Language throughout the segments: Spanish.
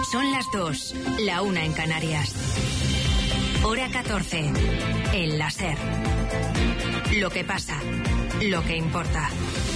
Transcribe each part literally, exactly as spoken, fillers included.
Son las dos, la una en Canarias. Hora catorce, en la SER. Lo que pasa, lo que importa.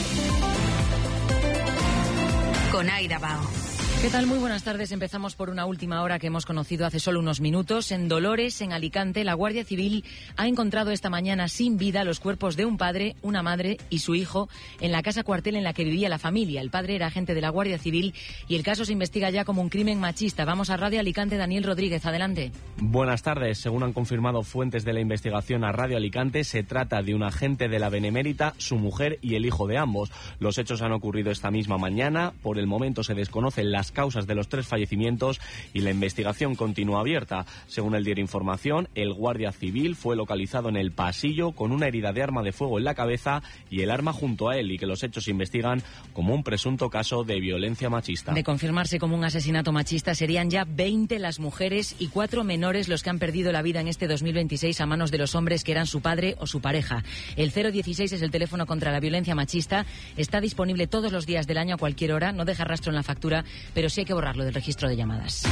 Con Aida Bao. ¿Qué tal? Muy buenas tardes. Empezamos por una última hora que hemos conocido hace solo unos minutos. En Dolores, en Alicante, la Guardia Civil ha encontrado esta mañana sin vida los cuerpos de un padre, una madre y su hijo en la casa cuartel en la que vivía la familia. El padre era agente de la Guardia Civil y el caso se investiga ya como un crimen machista. Vamos a Radio Alicante, Daniel Rodríguez, adelante. Buenas tardes. Según han confirmado fuentes de la investigación a Radio Alicante, se trata de un agente de la Benemérita, su mujer y el hijo de ambos. Los hechos han ocurrido esta misma mañana. Por el momento se desconocen las causas de los tres fallecimientos y la investigación continúa abierta. Según el diario Información, el guardia civil fue localizado en el pasillo con una herida de arma de fuego en la cabeza y el arma junto a él, y que los hechos se investigan como un presunto caso de violencia machista. De confirmarse como un asesinato machista, serían ya veinte las mujeres y cuatro menores los que han perdido la vida en este dos mil veintiséis a manos de los hombres que eran su padre o su pareja. El cero dieciséis es el teléfono contra la violencia machista. Está disponible todos los días del año a cualquier hora. No deja rastro en la factura, pero sí hay que borrarlo del registro de llamadas.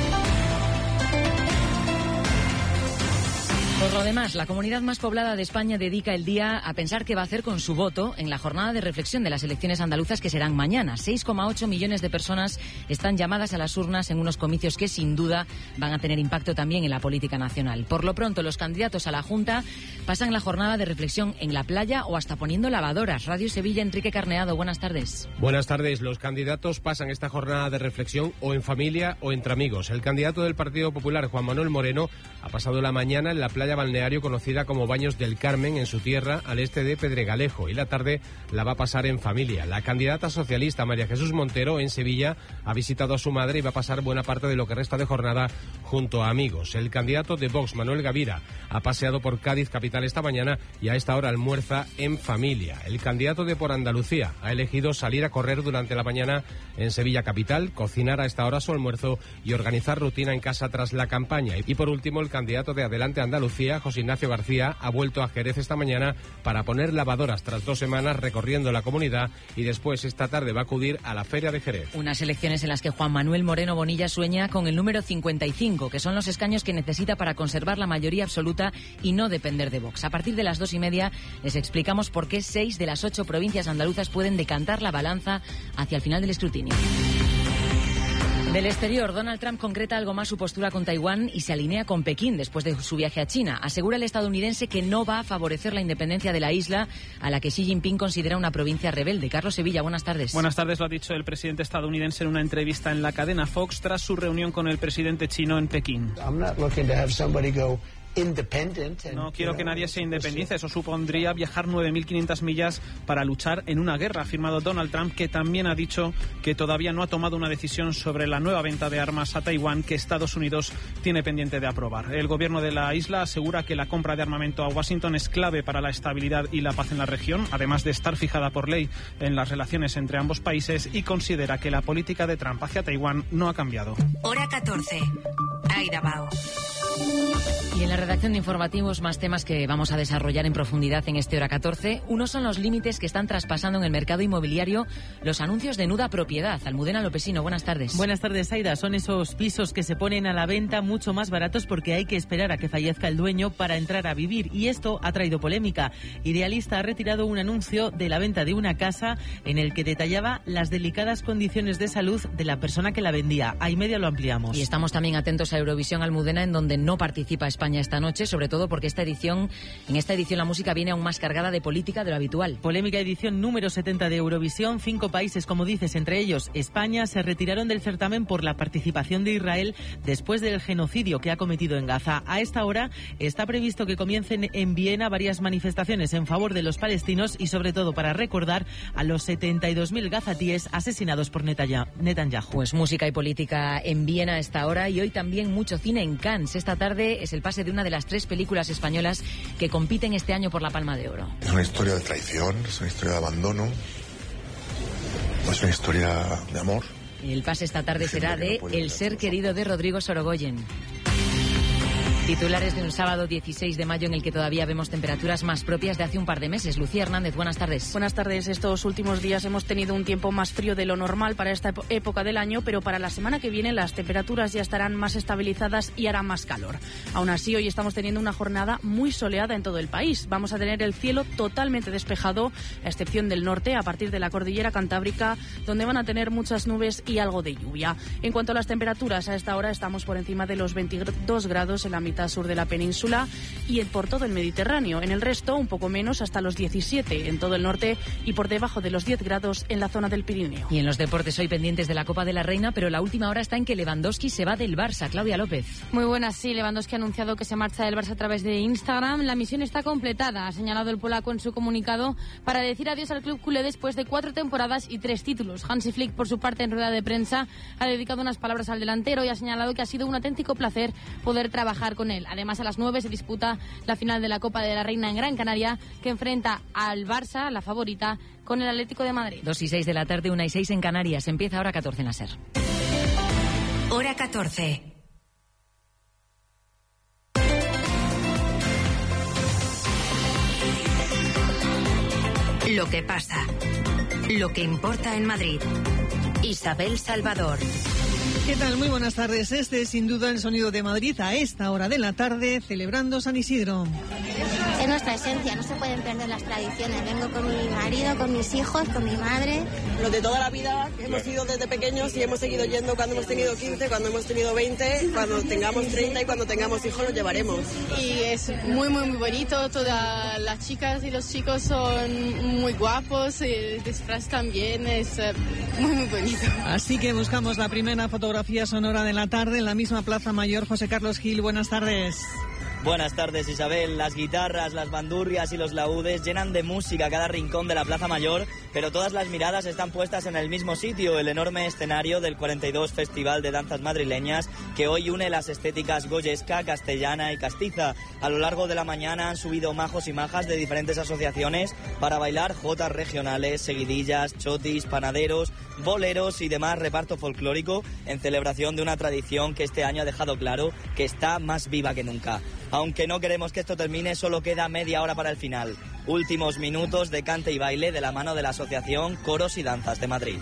Por lo demás, la comunidad más poblada de España dedica el día a pensar qué va a hacer con su voto en la jornada de reflexión de las elecciones andaluzas que serán mañana. seis coma ocho millones de personas están llamadas a las urnas en unos comicios que sin duda van a tener impacto también en la política nacional. Por lo pronto, los candidatos a la Junta pasan la jornada de reflexión en la playa o hasta poniendo lavadoras. Radio Sevilla, Enrique Carneado, buenas tardes. Buenas tardes. Los candidatos pasan esta jornada de reflexión o en familia o entre amigos. El candidato del Partido Popular, Juan Manuel Moreno, ha pasado la mañana en la playa balneario conocida como Baños del Carmen, en su tierra, al este de Pedregalejo, y la tarde la va a pasar en familia. La candidata socialista María Jesús Montero, en Sevilla, ha visitado a su madre y va a pasar buena parte de lo que resta de jornada junto a amigos. El candidato de Vox, Manuel Gavira, ha paseado por Cádiz capital esta mañana y a esta hora almuerza en familia. El candidato de Por Andalucía ha elegido salir a correr durante la mañana en Sevilla capital, cocinar a esta hora su almuerzo y organizar rutina en casa tras la campaña. Y por último, el candidato de Adelante Andalucía, José Ignacio García, ha vuelto a Jerez esta mañana para poner lavadoras tras dos semanas recorriendo la comunidad, y después esta tarde va a acudir a la Feria de Jerez. Unas elecciones en las que Juan Manuel Moreno Bonilla sueña con el número cincuenta y cinco, que son los escaños que necesita para conservar la mayoría absoluta y no depender de Vox. A partir de las dos y media les explicamos por qué seis de las ocho provincias andaluzas pueden decantar la balanza hacia el final del escrutinio. Del exterior, Donald Trump concreta algo más su postura con Taiwán y se alinea con Pekín después de su viaje a China. Asegura el estadounidense que no va a favorecer la independencia de la isla, a la que Xi Jinping considera una provincia rebelde. Carlos Sevilla, buenas tardes. Buenas tardes, lo ha dicho el presidente estadounidense en una entrevista en la cadena Fox tras su reunión con el presidente chino en Pekín. I'm not looking to have somebody go No quiero que nadie se independice. Eso supondría viajar nueve mil quinientas millas para luchar en una guerra, ha afirmado Donald Trump, que también ha dicho que todavía no ha tomado una decisión sobre la nueva venta de armas a Taiwán que Estados Unidos tiene pendiente de aprobar. El gobierno de la isla asegura que la compra de armamento a Washington es clave para la estabilidad y la paz en la región, además de estar fijada por ley en las relaciones entre ambos países, y considera que la política de Trump hacia Taiwán no ha cambiado. Hora catorce. Aida Bao. Y en la redacción de informativos, más temas que vamos a desarrollar en profundidad en este Hora catorce. Uno son los límites que están traspasando en el mercado inmobiliario los anuncios de nuda propiedad. Almudena Lopesino, buenas tardes. Buenas tardes, Aida. Son esos pisos que se ponen a la venta mucho más baratos porque hay que esperar a que fallezca el dueño para entrar a vivir, y esto ha traído polémica. Idealista ha retirado un anuncio de la venta de una casa en el que detallaba las delicadas condiciones de salud de la persona que la vendía. A y media lo ampliamos. Y estamos también atentos a Eurovisión, Almudena, en donde no participa España esta noche, sobre todo porque esta edición, en esta edición la música viene aún más cargada de política de lo habitual. Polémica edición número setenta de Eurovisión. Cinco países, como dices, entre ellos España, se retiraron del certamen por la participación de Israel después del genocidio que ha cometido en Gaza. A esta hora está previsto que comiencen en Viena varias manifestaciones en favor de los palestinos y sobre todo para recordar a los setenta y dos mil gazatíes asesinados por Netanyahu. Pues música y política en Viena a esta hora, y hoy también mucho cine en Cannes. Esta tarde es el pase de una de las tres películas españolas que compiten este año por la Palma de Oro. Es una historia de traición, es una historia de abandono, es una historia de amor. El pase esta tarde será de El ser querido de Rodrigo Sorogoyen. Titulares de un sábado dieciséis de mayo en el que todavía vemos temperaturas más propias de hace un par de meses. Lucía Hernández, buenas tardes. Buenas tardes. Estos últimos días hemos tenido un tiempo más frío de lo normal para esta época del año, pero para la semana que viene las temperaturas ya estarán más estabilizadas y hará más calor. Aún así, hoy estamos teniendo una jornada muy soleada en todo el país. Vamos a tener el cielo totalmente despejado, a excepción del norte, a partir de la cordillera cantábrica, donde van a tener muchas nubes y algo de lluvia. En cuanto a las temperaturas, a esta hora estamos por encima de los veintidós grados en la mitad sur de la península y por todo el Mediterráneo. En el resto, un poco menos, hasta los diecisiete en todo el norte y por debajo de los diez grados en la zona del Pirineo. Y en los deportes hoy pendientes de la Copa de la Reina, pero la última hora está en que Lewandowski se va del Barça. Claudia López. Muy buenas, sí. Lewandowski ha anunciado que se marcha del Barça a través de Instagram. La misión está completada, ha señalado el polaco en su comunicado, para decir adiós al club culé después de cuatro temporadas y tres títulos. Hansi Flick, por su parte, en rueda de prensa, ha dedicado unas palabras al delantero y ha señalado que ha sido un auténtico placer poder trabajar con él. Además, a las nueve se disputa la final de la Copa de la Reina en Gran Canaria, que enfrenta al Barça, la favorita, con el Atlético de Madrid. Dos y seis de la tarde, una y seis en Canarias. Empieza hora catorce en la SER. Hora catorce. Lo que pasa. Lo que importa en Madrid. Isabel Salvador. ¿Qué tal? Muy buenas tardes. Este es sin duda el sonido de Madrid a esta hora de la tarde, celebrando San Isidro. Es nuestra esencia, no se pueden perder las tradiciones. Vengo con mi marido, con mis hijos, con mi madre. Los de toda la vida, hemos ido desde pequeños y hemos seguido yendo cuando hemos tenido quince, cuando hemos tenido veinte, cuando tengamos treinta y cuando tengamos hijos los llevaremos. Y es muy, muy, muy bonito. Todas las chicas y los chicos son muy guapos. El disfraz también es muy, muy bonito. Así que buscamos la primera fotografía sonora de la tarde en la misma Plaza Mayor. José Carlos Gil, buenas tardes. Buenas tardes, Isabel. Las guitarras, las bandurrias y los laúdes llenan de música cada rincón de la Plaza Mayor, pero todas las miradas están puestas en el mismo sitio, el enorme escenario del cuarenta y dos Festival de Danzas Madrileñas, que hoy une las estéticas goyesca, castellana y castiza. A lo largo de la mañana han subido majos y majas de diferentes asociaciones para bailar jotas regionales, seguidillas, chotis, panaderos, boleros y demás reparto folclórico en celebración de una tradición que este año ha dejado claro que está más viva que nunca. Aunque no queremos que esto termine, solo queda media hora para el final. Últimos minutos de cante y baile de la mano de la Asociación Coros y Danzas de Madrid.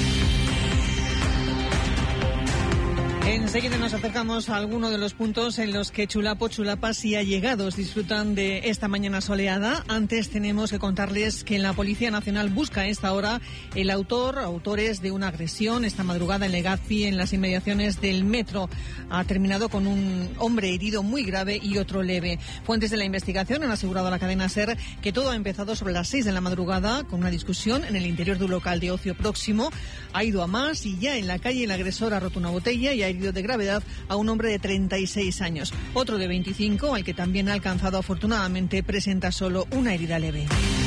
Enseguida nos acercamos a alguno de los puntos en los que Chulapo, Chulapas y allegados disfrutan de esta mañana soleada. Antes tenemos que contarles que la Policía Nacional busca a esta hora el autor, autores de una agresión esta madrugada en Legazpi, en las inmediaciones del metro. Ha terminado con un hombre herido muy grave y otro leve. Fuentes de la investigación han asegurado a la cadena SER que todo ha empezado sobre las seis de la madrugada con una discusión en el interior de un local de ocio próximo. Ha ido a más y ya en la calle el agresor ha roto una botella y ha herido de gravedad a un hombre de treinta y seis años. Otro de veinticinco, al que también ha alcanzado afortunadamente, presenta solo una herida leve.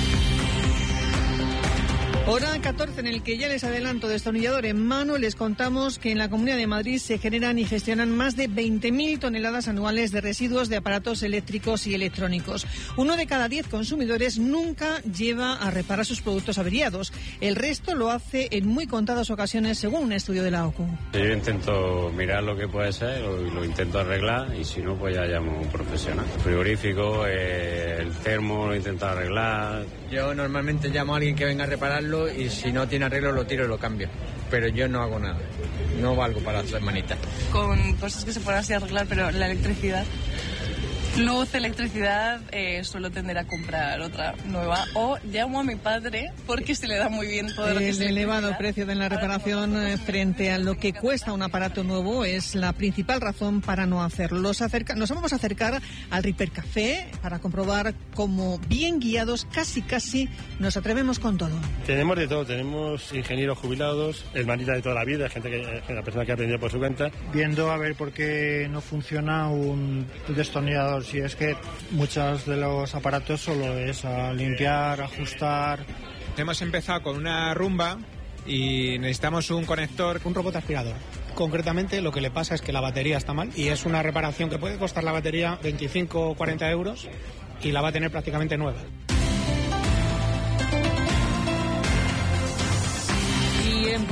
Hora catorce, en el que ya les adelanto, destornillador en mano, les contamos que en la Comunidad de Madrid se generan y gestionan más de veinte mil toneladas anuales de residuos de aparatos eléctricos y electrónicos. Uno de cada diez consumidores nunca lleva a reparar sus productos averiados. El resto lo hace en muy contadas ocasiones, según un estudio de la O C U. Yo intento mirar lo que puede ser, lo, lo intento arreglar y si no, pues ya llamo a un profesional. El frigorífico, eh, el termo lo intento arreglar. Yo normalmente llamo a alguien que venga a repararlo y si no tiene arreglo lo tiro y lo cambio. Pero yo no hago nada. No valgo para tres manitas. Con cosas que se pueden así arreglar, pero la electricidad... Luz, electricidad, eh, suelo tender a comprar otra nueva o llamo a mi padre porque se le da muy bien todo lo que El se elevado precio de la reparación eh, frente a lo que cuesta un aparato nuevo es la principal razón para no hacerlo. Los acerca, nos vamos a acercar al Ripper Café para comprobar cómo, bien guiados, casi casi nos atrevemos con todo. Tenemos de todo, tenemos ingenieros jubilados, hermanitas de toda la vida, gente que, la persona que ha aprendido por su cuenta. Viendo a ver por qué no funciona un destornillador. Si es que muchos de los aparatos solo es a limpiar, ajustar. Hemos empezado con una rumba y necesitamos un conector. Un robot aspirador. Concretamente lo que le pasa es que la batería está mal y es una reparación que puede costar la batería veinticinco o cuarenta euros y la va a tener prácticamente nueva. Y en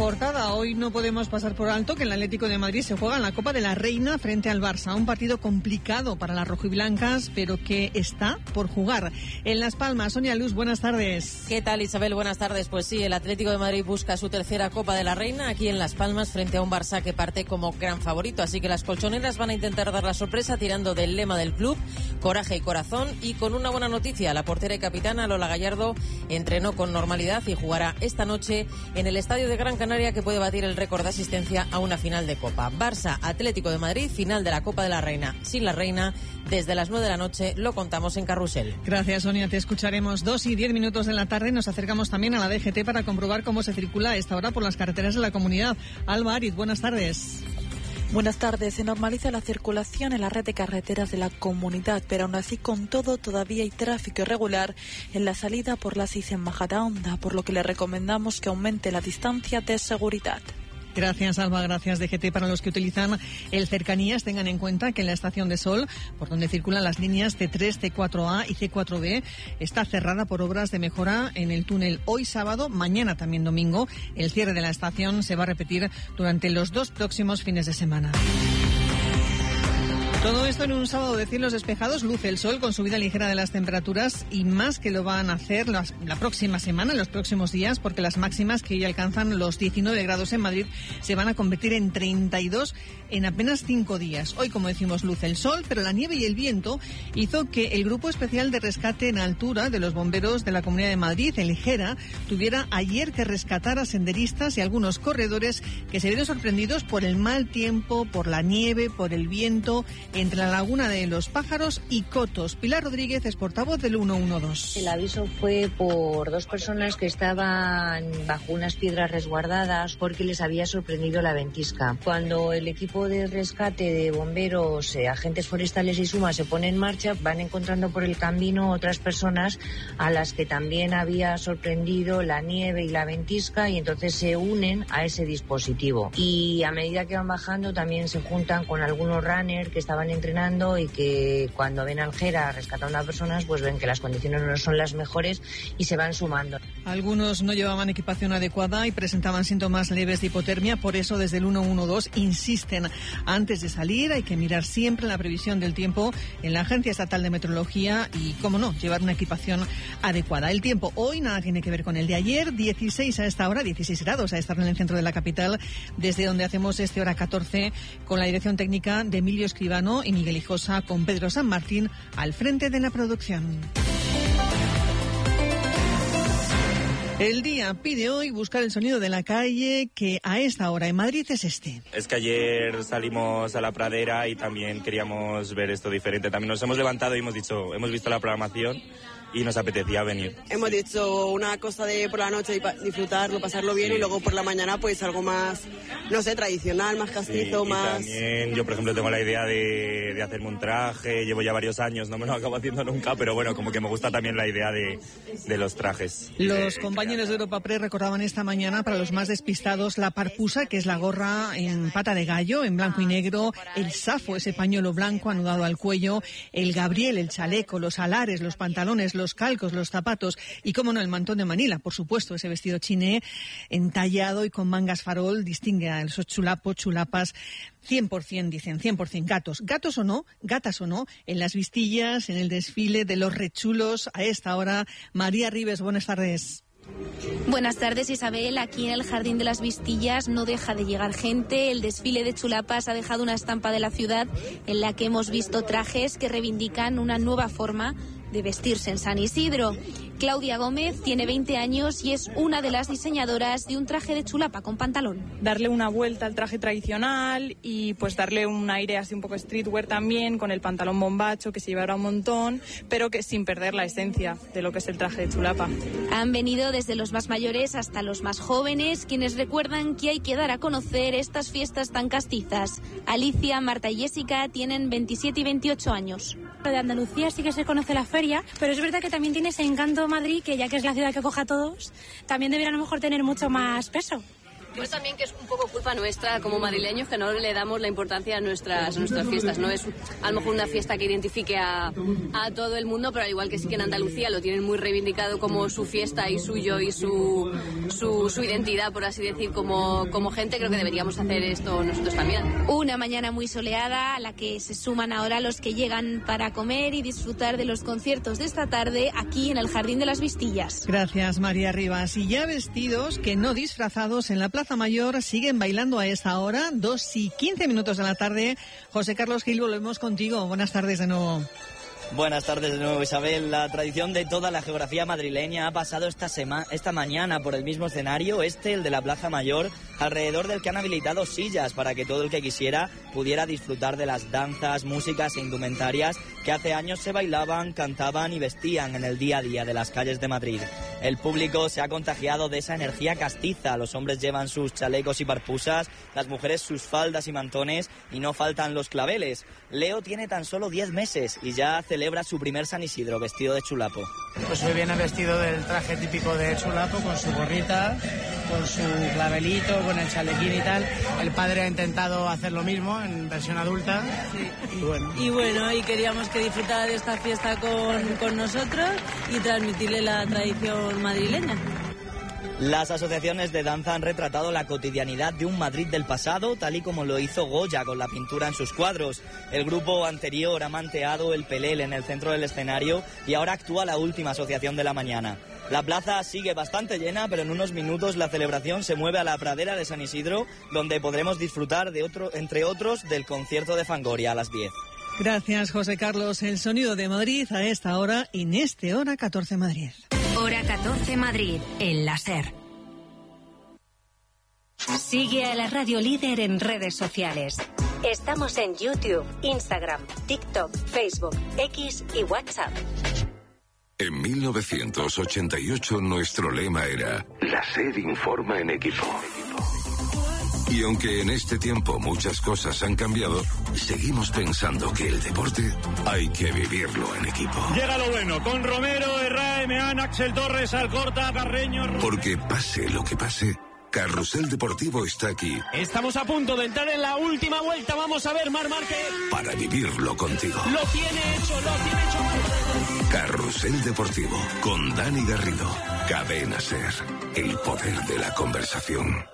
portada. Hoy no podemos pasar por alto que el Atlético de Madrid se juega en la Copa de la Reina frente al Barça. Un partido complicado para las rojiblancas, pero que está por jugar. En Las Palmas, Sonia Luz, buenas tardes. ¿Qué tal, Isabel? Buenas tardes. Pues sí, el Atlético de Madrid busca su tercera Copa de la Reina aquí en Las Palmas frente a un Barça que parte como gran favorito. Así que las colchoneras van a intentar dar la sorpresa tirando del lema del club, coraje y corazón, y con una buena noticia. La portera y capitana Lola Gallardo entrenó con normalidad y jugará esta noche en el estadio de Gran Canaria, que puede batir el récord de asistencia a una final de Copa. Barça Atlético de Madrid, final de la Copa de la Reina sin la Reina, desde las nueve de la noche, lo contamos en Carrusel. Gracias, Sonia, te escucharemos. Dos y diez minutos de la tarde. Nos acercamos también a la D G T para comprobar cómo se circula a esta hora por las carreteras de la comunidad. Alba Ariz, buenas tardes. Buenas tardes. Se normaliza la circulación en la red de carreteras de la comunidad, pero aún así, con todo, todavía hay tráfico irregular en la salida por la seis en Majadahonda, por lo que le recomendamos que aumente la distancia de seguridad. Gracias, Alba. Gracias, D G T. Para los que utilizan el Cercanías, tengan en cuenta que en la Estación de Sol, por donde circulan las líneas C tres, C cuatro A y C cuatro B, está cerrada por obras de mejora en el túnel hoy sábado, mañana también domingo. El cierre de la estación se va a repetir durante los dos próximos fines de semana. Todo esto en un sábado de cielos despejados, luce el sol con subida ligera de las temperaturas, y más que lo van a hacer las, la próxima semana, en los próximos días, porque las máximas, que hoy alcanzan los diecinueve grados en Madrid, se van a convertir en treinta y dos en apenas cinco días. Hoy, como decimos, luce el sol, pero la nieve y el viento hizo que el Grupo Especial de Rescate en Altura de los Bomberos de la Comunidad de Madrid, el Ligera, tuviera ayer que rescatar a senderistas y algunos corredores que se vieron sorprendidos por el mal tiempo, por la nieve, por el viento, entre la Laguna de los Pájaros y Cotos. Pilar Rodríguez es portavoz del ciento doce. El aviso fue por dos personas que estaban bajo unas piedras resguardadas porque les había sorprendido la ventisca. Cuando el equipo de rescate de bomberos, eh, agentes forestales y SUMA se pone en marcha, van encontrando por el camino otras personas a las que también había sorprendido la nieve y la ventisca, y entonces se unen a ese dispositivo. Y a medida que van bajando también se juntan con algunos runners que estaban entrenando y que cuando ven al Gera rescatando a personas, pues ven que las condiciones no son las mejores y se van sumando. Algunos no llevaban equipación adecuada y presentaban síntomas leves de hipotermia. Por eso desde el ciento doce insisten, antes de salir hay que mirar siempre la previsión del tiempo en la Agencia Estatal de Meteorología y, cómo no, llevar una equipación adecuada. El tiempo hoy nada tiene que ver con el de ayer. dieciséis a esta hora, dieciséis grados a esta hora en el centro de la capital, desde donde hacemos este hora catorce con la dirección técnica de Emilio Escribano y Miguel Hijosa, con Pedro San Martín al frente de la producción. El día pide hoy buscar el sonido de la calle, que a esta hora en Madrid es este. Es que ayer salimos a la pradera y también queríamos ver esto diferente. También nos hemos levantado y hemos dicho, hemos visto la programación y nos apetecía venir. Hemos dicho una cosa de por la noche y disfrutarlo, pasarlo bien, sí. Y luego por la mañana pues algo más, no sé, tradicional, más castizo, sí, más... Y también yo, por ejemplo, tengo la idea de, de hacerme un traje, llevo ya varios años, no me lo acabo haciendo nunca, pero bueno, como que me gusta también la idea de, de los trajes. Los de, compañeros de Europa Press recordaban esta mañana, para los más despistados, la parpusa, que es la gorra en pata de gallo, en blanco y negro, el safo, ese pañuelo blanco anudado al cuello, el Gabriel, el chaleco, los alares, los pantalones, los calcos, los zapatos y, cómo no, el mantón de Manila, por supuesto, ese vestido chiné entallado y con mangas farol distingue a esos chulapos, chulapas, cien por ciento, dicen, cien por ciento gatos. Gatos o no, gatas o no, en las vistillas, en el desfile de los rechulos a esta hora. María Ribes, buenas tardes. Buenas tardes, Isabel. Aquí en el Jardín de las Vistillas no deja de llegar gente. El desfile de chulapas ha dejado una estampa de la ciudad en la que hemos visto trajes que reivindican una nueva forma de vestirse en San Isidro. Claudia Gómez tiene veinte años y es una de las diseñadoras de un traje de chulapa con pantalón. Darle una vuelta al traje tradicional y pues darle un aire así un poco streetwear también, con el pantalón bombacho que se llevará un montón, pero que sin perder la esencia de lo que es el traje de chulapa. Han venido desde los más mayores hasta los más jóvenes, quienes recuerdan que hay que dar a conocer estas fiestas tan castizas. Alicia, Marta y Jessica tienen veintisiete y veintiocho años. De Andalucía sí que se conoce la feria, pero es verdad que también tiene ese encanto Madrid, que ya que es la ciudad que coge a todos, también debería a lo mejor tener mucho más peso. Creo también que es un poco culpa nuestra como madrileños que no le damos la importancia a nuestras, a nuestras fiestas. No es a lo mejor una fiesta que identifique a, a todo el mundo, pero al igual que sí que en Andalucía lo tienen muy reivindicado como su fiesta y suyo y su, su, su identidad, por así decir, como, como gente, creo que deberíamos hacer esto nosotros también. Una mañana muy soleada a la que se suman ahora los que llegan para comer y disfrutar de los conciertos de esta tarde aquí en el Jardín de las Vistillas. Gracias, María Rivas. Y ya vestidos, que no disfrazados, en la Plaza Mayor siguen bailando a esta hora, dos y quince minutos de la tarde. José Carlos Gil, volvemos contigo. Buenas tardes de nuevo. Buenas tardes de nuevo, Isabel. La tradición de toda la geografía madrileña ha pasado esta, sema- esta mañana por el mismo escenario, este, el de la Plaza Mayor, alrededor del que han habilitado sillas para que todo el que quisiera pudiera disfrutar de las danzas, músicas e indumentarias que hace años se bailaban, cantaban y vestían en el día a día de las calles de Madrid. El público se ha contagiado de esa energía castiza. Los hombres llevan sus chalecos y parpusas, las mujeres sus faldas y mantones y no faltan los claveles. Leo tiene tan solo diez meses y ya celebra su primer San Isidro vestido de chulapo. Pues hoy viene vestido del traje típico de chulapo, con su gorrita, con su clavelito, con el chalequín y tal. El padre ha intentado hacer lo mismo en versión adulta. Sí. Y bueno. Y bueno, y queríamos que disfrutara de esta fiesta con, con nosotros y transmitirle la tradición madrileña. Las asociaciones de danza han retratado la cotidianidad de un Madrid del pasado, tal y como lo hizo Goya con la pintura en sus cuadros. El grupo anterior ha manteado el Pelel en el centro del escenario y ahora actúa la última asociación de la mañana. La plaza sigue bastante llena, pero en unos minutos la celebración se mueve a la pradera de San Isidro, donde podremos disfrutar, de otro, entre otros, del concierto de Fangoria a las diez. Gracias, José Carlos. El sonido de Madrid a esta hora, en este Hora catorce Madrid. Hora catorce Madrid, el láser. Sigue a la Radio Líder en redes sociales. Estamos en YouTube, Instagram, TikTok, Facebook, X y WhatsApp. En mil novecientos ochenta y ocho nuestro lema era La SER informa en equipo. Y aunque en este tiempo muchas cosas han cambiado, seguimos pensando que el deporte hay que vivirlo en equipo. Llega lo bueno, con Romero, Herrera, Meán, Axel Torres, Alcorta, Carreño... Porque pase lo que pase, Carrusel Deportivo está aquí. Estamos a punto de entrar en la última vuelta, vamos a ver, Marc Márquez. Para vivirlo contigo. Lo tiene hecho, lo tiene hecho Marc. Carrusel Deportivo, con Dani Garrido. Cadena SER, el poder de la conversación.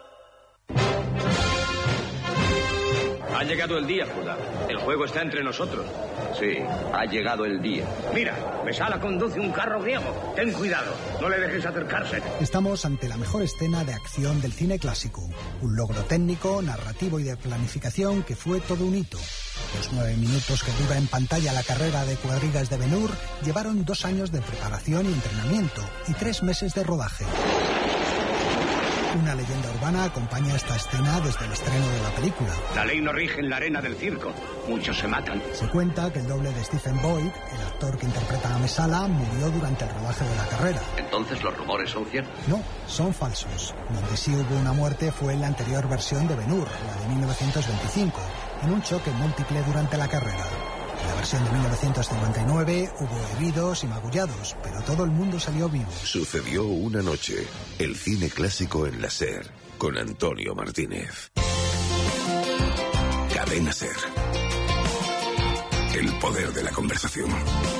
Ha llegado el día, Judá. El juego está entre nosotros. Sí, ha llegado el día. Mira, Mesala conduce un carro griego. Ten cuidado, no le dejes acercarse. Estamos ante la mejor escena de acción del cine clásico. Un logro técnico, narrativo y de planificación que fue todo un hito. Los nueve minutos que dura en pantalla la carrera de cuadrigas de Ben-Hur llevaron dos años de preparación y entrenamiento y tres meses de rodaje. Una leyenda urbana acompaña esta escena desde el estreno de la película. La ley no rige en la arena del circo. Muchos se matan. Se cuenta que el doble de Stephen Boyd, el actor que interpreta a Mesala, murió durante el rodaje de la carrera. ¿Entonces los rumores son ciertos? No, son falsos. Donde sí hubo una muerte fue en la anterior versión de Ben-Hur, la de mil novecientos veinticinco, en un choque múltiple durante la carrera. En la versión de mil novecientos cincuenta y nueve hubo heridos y magullados, pero todo el mundo salió vivo. Sucedió una noche, el cine clásico en la SER, con Antonio Martínez. Cadena SER. El poder de la conversación.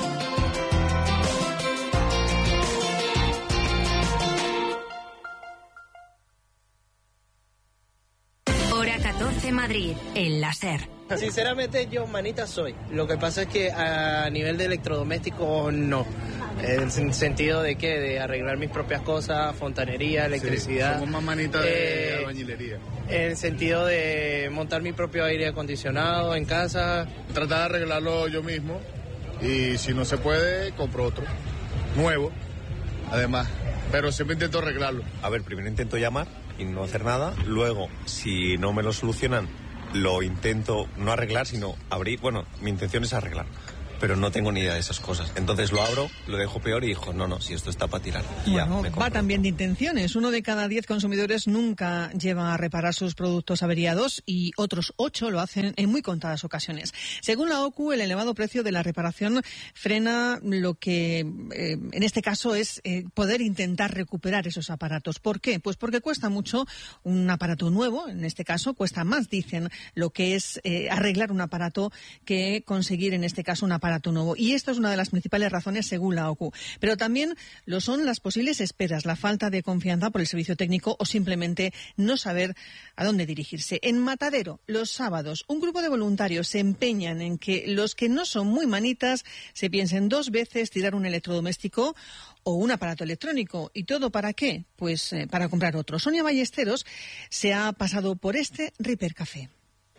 Hora catorce Madrid, el láser. Sinceramente yo manita soy. Lo que pasa es que a nivel de electrodomésticos no. En el sentido de que de arreglar mis propias cosas, fontanería, electricidad. Sí, somos más manitas de eh, albañilería. En el sentido de montar mi propio aire acondicionado en casa. Tratar de arreglarlo yo mismo y si no se puede, compro otro. Nuevo, además. Pero siempre intento arreglarlo. A ver, primero intento llamar y no hacer nada. Luego, si no me lo solucionan, lo intento no arreglar, sino abrir. Bueno, mi intención es arreglar. pero no tengo ni idea de esas cosas. Entonces lo abro, lo dejo peor y digo, no, no, si esto está para tirar. Y bueno, ya, va también de intenciones. Uno de cada diez consumidores nunca lleva a reparar sus productos averiados y otros ocho lo hacen en muy contadas ocasiones. Según la O C U, el elevado precio de la reparación frena lo que eh, en este caso es eh, poder intentar recuperar esos aparatos. ¿Por qué? Pues porque cuesta mucho un aparato nuevo, en este caso cuesta más, dicen, lo que es eh, arreglar un aparato que conseguir en este caso un aparato nuevo. Y esto es una de las principales razones según la O C U. Pero también lo son las posibles esperas, la falta de confianza por el servicio técnico o simplemente no saber a dónde dirigirse. En Matadero, los sábados, un grupo de voluntarios se empeñan en que los que no son muy manitas se piensen dos veces tirar un electrodoméstico o un aparato electrónico. ¿Y todo para qué? Pues eh, para comprar otro. Sonia Ballesteros se ha pasado por este Ripper Café.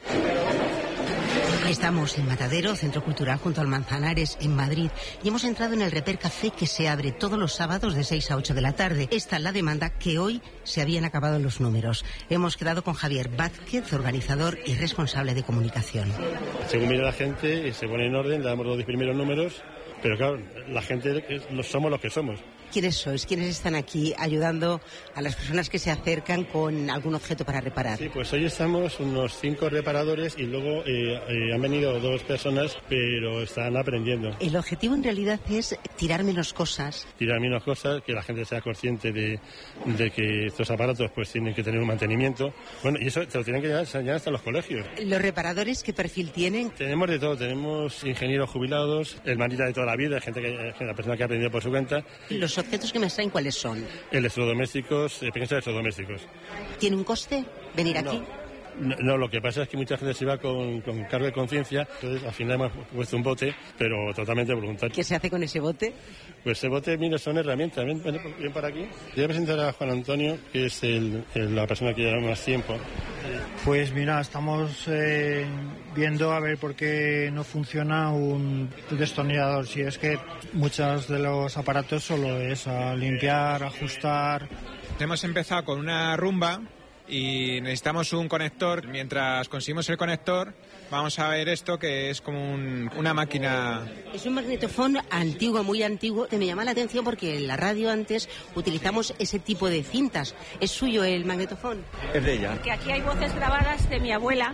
Estamos en Matadero, Centro Cultural junto al Manzanares, en Madrid, y hemos entrado en el Ripper Café, que se abre todos los sábados de seis a ocho de la tarde. Esta es la demanda, que hoy se habían acabado los números. Hemos quedado con Javier Vázquez, organizador y responsable de comunicación. Según mira la gente y se pone en orden, le damos los diez primeros números, pero claro, la gente somos los que somos. ¿Quiénes sois? ¿Quiénes están aquí ayudando a las personas que se acercan con algún objeto para reparar? Sí, pues hoy estamos unos cinco reparadores y luego eh, eh, han venido dos personas, pero están aprendiendo. El objetivo en realidad es tirar menos cosas. Tirar menos cosas, que la gente sea consciente de, de que estos aparatos pues tienen que tener un mantenimiento. Bueno, y eso te lo tienen que llevar, enseñar hasta los colegios. ¿Los reparadores qué perfil tienen? Tenemos de todo, tenemos ingenieros jubilados, el manita de toda la vida, gente que, la persona que ha aprendido por su cuenta. Los objetos que me extraen, ¿cuáles son? Electrodomésticos, eh, pequeños electrodomésticos. ¿Tiene un coste venir aquí? No, no, lo que pasa es que mucha gente se va con, con cargo de conciencia, entonces al final hemos puesto un bote, pero totalmente voluntario. ¿Qué se hace con ese bote? Pues ese bote, mira, son herramientas. Ven, ven, ven para aquí. Voy a presentar a Juan Antonio, que es el, el, la persona que lleva más tiempo. Pues mira, estamos eh, viendo a ver por qué no funciona un destornillador. Si es que muchos de los aparatos solo es a limpiar, ajustar. Hemos empezado con una rumba y necesitamos un conector. Mientras conseguimos el conector, vamos a ver esto, que es como un, una máquina. Es un magnetofón antiguo, muy antiguo, que me llama la atención porque en la radio antes utilizamos ese tipo de cintas. ¿Es suyo el magnetofón? Es de ella. Que aquí hay voces grabadas de mi abuela,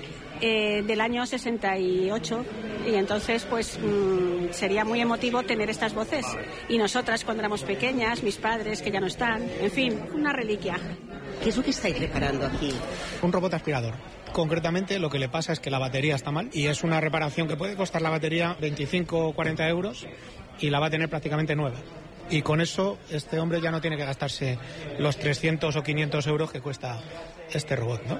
eh, del año sesenta y ocho, y entonces pues mmm, sería muy emotivo tener estas voces. Y nosotras cuando éramos pequeñas, mis padres que ya no están, en fin, una reliquia. ¿Qué es lo que estáis reparando aquí? Un robot aspirador. Concretamente lo que le pasa es que la batería está mal y es una reparación que puede costar la batería veinticinco o cuarenta euros y la va a tener prácticamente nueva. Y con eso este hombre ya no tiene que gastarse los trescientos o quinientos euros que cuesta este robot, ¿no?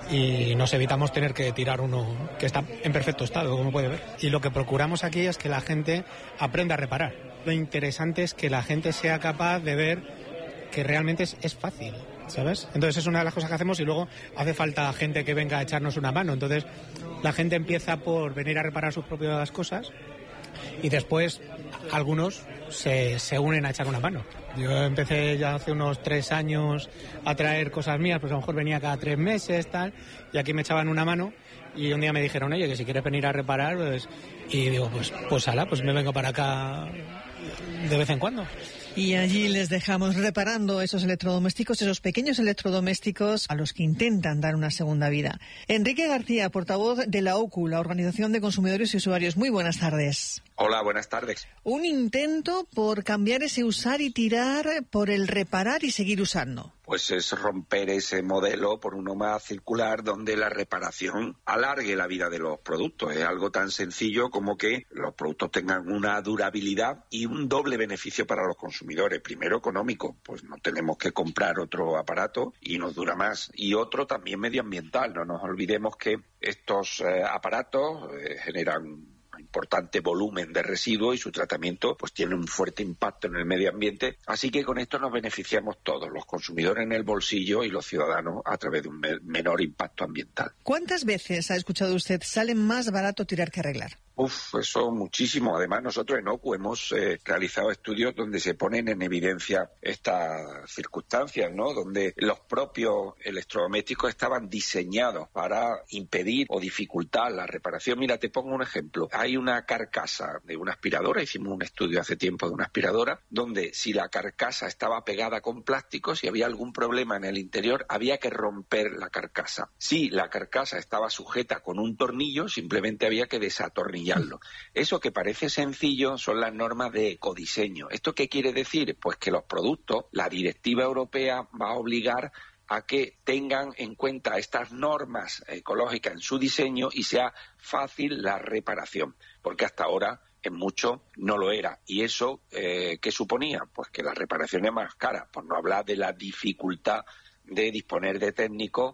Y nos evitamos tener que tirar uno que está en perfecto estado, como puede ver. Y lo que procuramos aquí es que la gente aprenda a reparar. Lo interesante es que la gente sea capaz de ver que realmente es, es fácil, ¿sabes? Entonces es una de las cosas que hacemos y luego hace falta gente que venga a echarnos una mano. Entonces la gente empieza por venir a reparar sus propias cosas y después algunos se, se unen a echar una mano. Yo empecé ya hace unos tres años a traer cosas mías, pues a lo mejor venía cada tres meses, tal, y aquí me echaban una mano y un día me dijeron, oye, que si quieres venir a reparar, pues... Y digo, pues, pues ala, pues me vengo para acá de vez en cuando. Y allí les dejamos reparando esos electrodomésticos, esos pequeños electrodomésticos a los que intentan dar una segunda vida. Enrique García, portavoz de la O C U, la Organización de Consumidores y Usuarios. Muy buenas tardes. Hola, buenas tardes. Un intento por cambiar ese usar y tirar por el reparar y seguir usando. Pues es romper ese modelo por uno más circular donde la reparación alargue la vida de los productos. Es algo tan sencillo como que los productos tengan una durabilidad y un doble beneficio para los consumidores. Primero, económico, pues no tenemos que comprar otro aparato y nos dura más. Y otro también medioambiental. No nos olvidemos que estos eh, aparatos eh, generan importante volumen de residuos y su tratamiento pues tiene un fuerte impacto en el medio ambiente, así que con esto nos beneficiamos todos, los consumidores en el bolsillo y los ciudadanos a través de un me- menor impacto ambiental. ¿Cuántas veces ha escuchado usted sale más barato tirar que arreglar? Uf, eso muchísimo. Además, nosotros en O C U hemos eh, realizado estudios donde se ponen en evidencia estas circunstancias, ¿no? Donde los propios electrodomésticos estaban diseñados para impedir o dificultar la reparación. Mira, te pongo un ejemplo. Hay una carcasa de una aspiradora, hicimos un estudio hace tiempo de una aspiradora, donde si la carcasa estaba pegada con plástico, si había algún problema en el interior, había que romper la carcasa. Si la carcasa estaba sujeta con un tornillo, simplemente había que desatornillar. Eso que parece sencillo son las normas de ecodiseño. ¿Esto qué quiere decir? Pues que los productos, la directiva europea va a obligar a que tengan en cuenta estas normas ecológicas en su diseño y sea fácil la reparación, porque hasta ahora en mucho no lo era. ¿Y eso eh, qué suponía? Pues que la reparación es más cara, por no hablar de la dificultad de disponer de técnicos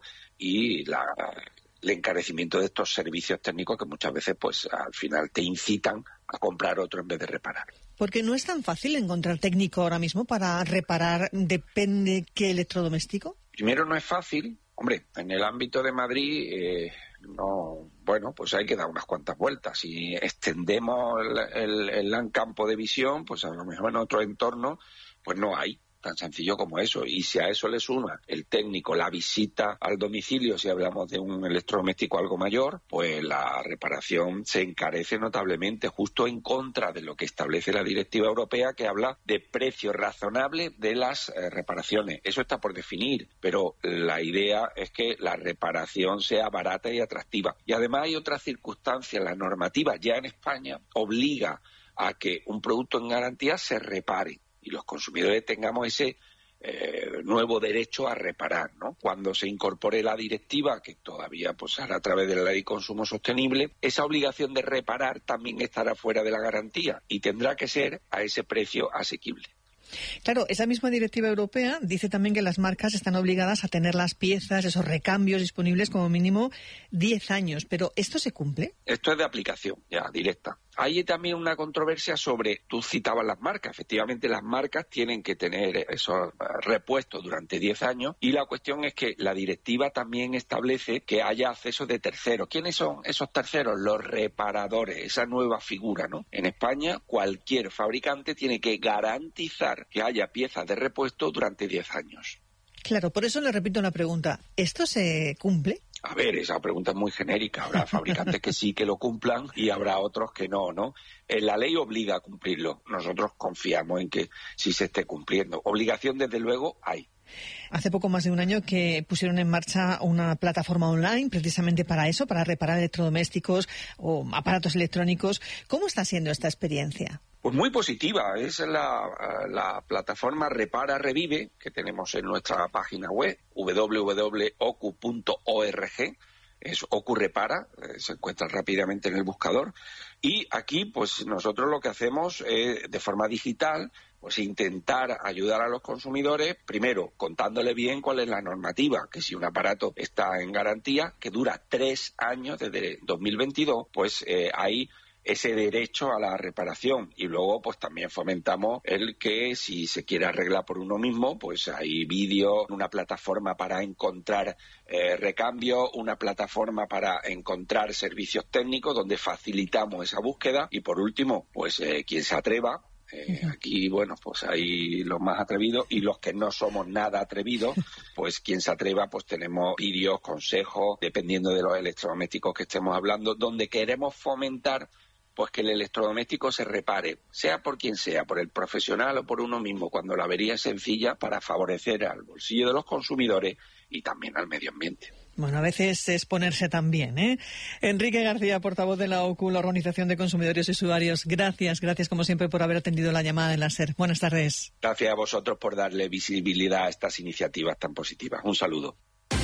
y la... el encarecimiento de estos servicios técnicos que muchas veces pues al final te incitan a comprar otro en vez de reparar. Porque no es tan fácil encontrar técnico ahora mismo para reparar, depende qué electrodoméstico. Primero, no es fácil. Hombre, en el ámbito de Madrid, eh, no, bueno, pues hay que dar unas cuantas vueltas. Si extendemos el, el, el campo de visión, pues a lo mejor en otro entorno, pues no hay. Tan sencillo como eso. Y si a eso le suma el técnico, la visita al domicilio, si hablamos de un electrodoméstico algo mayor, pues la reparación se encarece notablemente, justo en contra de lo que establece la directiva europea, que habla de precio razonable de las eh, reparaciones. Eso está por definir, pero la idea es que la reparación sea barata y atractiva. Y además hay otras circunstancias. La normativa ya en España obliga a que un producto en garantía se repare y los consumidores tengamos ese eh, nuevo derecho a reparar, ¿no? Cuando se incorpore la directiva, que todavía pues hará a través de la Ley de Consumo Sostenible, esa obligación de reparar también estará fuera de la garantía y tendrá que ser a ese precio asequible. Claro, esa misma directiva europea dice también que las marcas están obligadas a tener las piezas, esos recambios disponibles como mínimo diez años, pero ¿esto se cumple? Esto es de aplicación ya directa. Hay también una controversia sobre, tú citabas las marcas, efectivamente las marcas tienen que tener esos repuestos durante diez años y la cuestión es que la directiva también establece que haya acceso de terceros. ¿Quiénes son esos terceros? Los reparadores, esa nueva figura, ¿no? En España cualquier fabricante tiene que garantizar que haya piezas de repuesto durante diez años. Claro, por eso le repito la pregunta, ¿esto se cumple? A ver, esa pregunta es muy genérica. Habrá fabricantes que sí que lo cumplan y habrá otros que no, ¿no? Eh, la ley obliga a cumplirlo. Nosotros confiamos en que sí se esté cumpliendo. Obligación, desde luego, hay. Hace poco más de un año que pusieron en marcha una plataforma online precisamente para eso, para reparar electrodomésticos o aparatos electrónicos. ¿Cómo está siendo esta experiencia? Pues muy positiva. Es la, la plataforma Repara Revive que tenemos en nuestra página web doble u doble u doble u punto o c u punto org. Es O C U Repara, eh, se encuentra rápidamente en el buscador. Y aquí, pues nosotros lo que hacemos es, de forma digital, pues intentar ayudar a los consumidores, primero contándole bien cuál es la normativa, que si un aparato está en garantía, que dura tres años desde dos mil veintidós, pues eh, hay ese derecho a la reparación. Y luego pues también fomentamos el que si se quiere arreglar por uno mismo, pues hay vídeos, una plataforma para encontrar eh, recambios, una plataforma para encontrar servicios técnicos donde facilitamos esa búsqueda. Y por último, pues eh, quien se atreva, Eh, aquí, bueno, pues hay los más atrevidos y los que no somos nada atrevidos, pues quien se atreva, pues tenemos vídeos, consejos, dependiendo de los electrodomésticos que estemos hablando, donde queremos fomentar pues que el electrodoméstico se repare, sea por quien sea, por el profesional o por uno mismo, cuando la avería es sencilla, para favorecer al bolsillo de los consumidores y también al medio ambiente. Bueno, a veces es ponerse también, ¿eh? Enrique García, portavoz de la O C U, la Organización de Consumidores y Usuarios. Gracias, gracias como siempre por haber atendido la llamada en la SER. Buenas tardes. Gracias a vosotros por darle visibilidad a estas iniciativas tan positivas. Un saludo.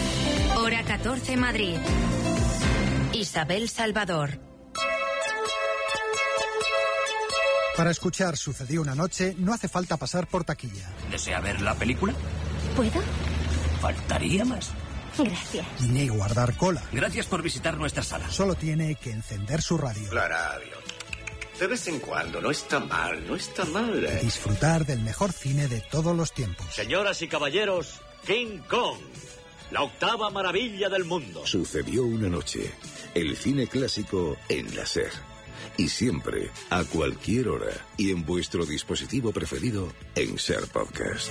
Hora catorce, Madrid. Isabel Salvador. Para escuchar Sucedió una noche no hace falta pasar por taquilla. ¿Desea ver la película? ¿Puedo? Faltaría más. Gracias. Ni guardar cola. Gracias por visitar nuestra sala. Solo tiene que encender su radio. La radio. De vez en cuando, no está mal, no está mal. Y disfrutar del mejor cine de todos los tiempos. Señoras y caballeros, King Kong, la octava maravilla del mundo. Sucedió una noche. El cine clásico en la SER. y siempre, a cualquier hora y en vuestro dispositivo preferido en Ser Podcast.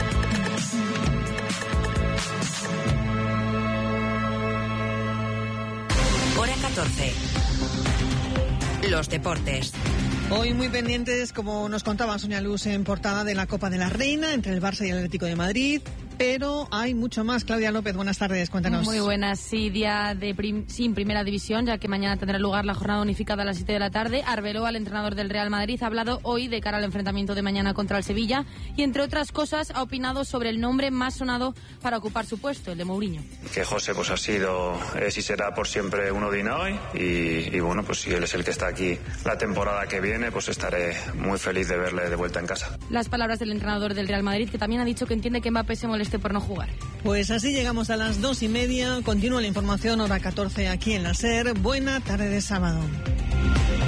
Hora catorce. Los deportes. Hoy muy pendientes, como nos contaba Sonia Luz, en portada de la Copa de la Reina entre el Barça y el Atlético de Madrid. Pero hay mucho más. Claudia López, buenas tardes, cuéntanos. Muy buenas, sí, día de prim- sin primera división, ya que mañana tendrá lugar la jornada unificada a las siete de la tarde. Arbeloa, el entrenador del Real Madrid, ha hablado hoy de cara al enfrentamiento de mañana contra el Sevilla y, entre otras cosas, ha opinado sobre el nombre más sonado para ocupar su puesto, el de Mourinho. Que José pues ha sido, es y será por siempre uno de hoy y, y bueno, pues si él es el que está aquí la temporada que viene, pues estaré muy feliz de verle de vuelta en casa. Las palabras del entrenador del Real Madrid, que también ha dicho que entiende que Mbappé se moleste por no jugar. Pues así llegamos a las dos y media. Continúa la información, hora catorce aquí en la SER. Buena tarde de sábado.